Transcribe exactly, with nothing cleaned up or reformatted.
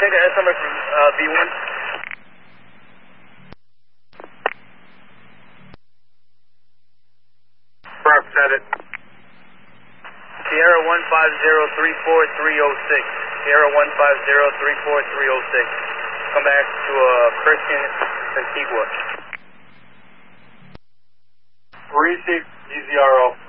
take an S number from uh, V one. Prop, set it. Sierra one five zero three four three zero six. Sierra one five zero three four three zero six. Come back to uh, Christian Antigua. Receive, E Z R O.